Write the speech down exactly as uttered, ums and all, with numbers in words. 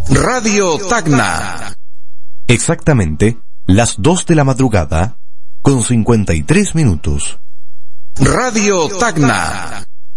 Radio Tacna. Exactamente las dos de la madrugada con cincuenta y tres minutos. Radio Tacna.